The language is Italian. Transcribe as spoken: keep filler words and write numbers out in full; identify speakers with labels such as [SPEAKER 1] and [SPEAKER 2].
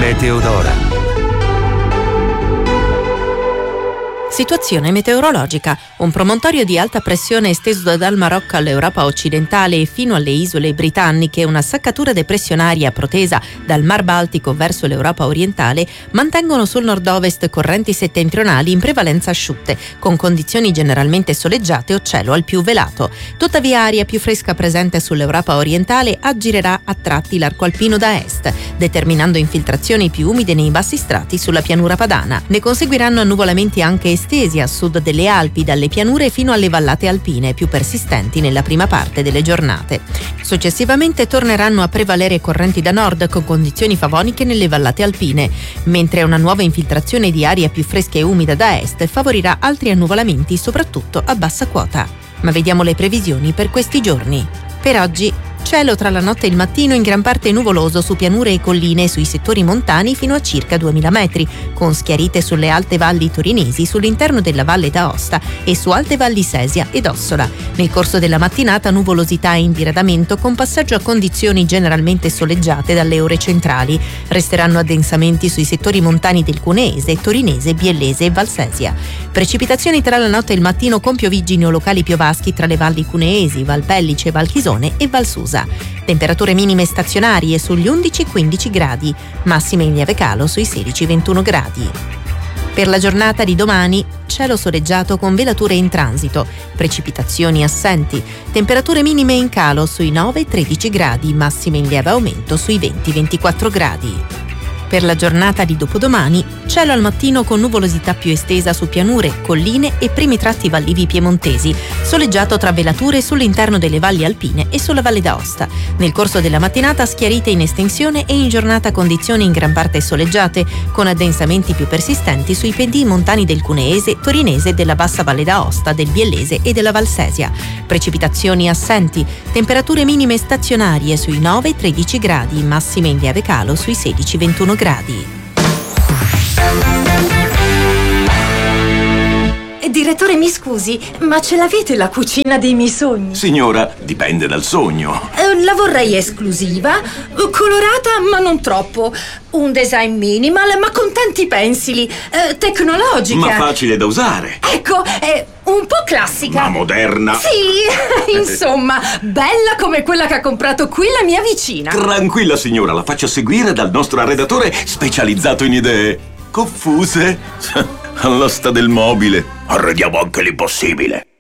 [SPEAKER 1] Meteodora.
[SPEAKER 2] Situazione meteorologica. Un promontorio di alta pressione esteso dal Marocco all'Europa occidentale e fino alle isole britanniche, una saccatura depressionaria protesa dal Mar Baltico verso l'Europa orientale, mantengono sul nord-ovest correnti settentrionali in prevalenza asciutte, con condizioni generalmente soleggiate o cielo al più velato. Tuttavia aria più fresca presente sull'Europa orientale aggirerà a tratti l'arco alpino da est, determinando infiltrazioni più umide nei bassi strati sulla pianura padana. Ne conseguiranno annuvolamenti anche estesi a sud delle Alpi, dalle pianure fino alle vallate alpine, più persistenti nella prima parte delle giornate. Successivamente torneranno a prevalere correnti da nord con condizioni favoniche nelle vallate alpine, mentre una nuova infiltrazione di aria più fresca e umida da est favorirà altri annuvolamenti soprattutto a bassa quota. Ma vediamo le previsioni per questi giorni. Per oggi cielo tra la notte e il mattino in gran parte nuvoloso su pianure e colline e sui settori montani fino a circa duemila metri, con schiarite sulle alte valli torinesi, sull'interno della Valle d'Aosta e su alte valli Sesia ed Ossola. Nel corso della mattinata nuvolosità in diradamento con passaggio a condizioni generalmente soleggiate dalle ore centrali. Resteranno addensamenti sui settori montani del Cuneese, Torinese, Biellese e Valsesia. Precipitazioni tra la notte e il mattino con pioviggini o locali piovaschi tra le valli cuneesi, Valpellice, Valchisone e Valsusa. Temperature minime stazionarie sugli undici quindici gradi, massime in lieve calo sui sedici ventuno gradi. Per la giornata di domani, cielo soleggiato con velature in transito, precipitazioni assenti, temperature minime in calo sui nove tredici gradi, massime in lieve aumento sui venti ventiquattro gradi. Per la giornata di dopodomani, cielo al mattino con nuvolosità più estesa su pianure, colline e primi tratti vallivi piemontesi, soleggiato tra velature sull'interno delle valli alpine e sulla Valle d'Aosta. Nel corso della mattinata schiarite in estensione e in giornata condizioni in gran parte soleggiate, con addensamenti più persistenti sui pendii montani del Cuneese, Torinese e della bassa Valle d'Aosta, del Biellese e della Valsesia. Precipitazioni assenti, temperature minime stazionarie sui nove tredici gradi, massime in lieve calo sui sedici ventuno gradi.
[SPEAKER 3] Direttore, mi scusi, ma ce l'avete la cucina dei miei sogni?
[SPEAKER 4] Signora, dipende dal sogno.
[SPEAKER 3] Eh, la vorrei esclusiva, colorata ma non troppo, un design minimal ma con tanti pensili, eh, tecnologica.
[SPEAKER 4] Ma facile da usare.
[SPEAKER 3] Ecco, è un po' classica.
[SPEAKER 4] Ma moderna.
[SPEAKER 3] Sì, insomma, bella come quella che ha comprato qui la mia vicina.
[SPEAKER 4] Tranquilla signora, la faccio seguire dal nostro arredatore specializzato in idee confuse. All'asta del mobile. Arrediamo anche l'impossibile.